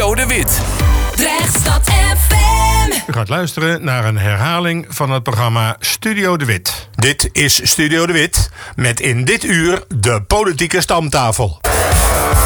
Studio De Wit. Drechtstad FM. U gaat luisteren naar een herhaling van het programma Studio De Wit. Dit is Studio De Wit met in dit uur de politieke stamtafel.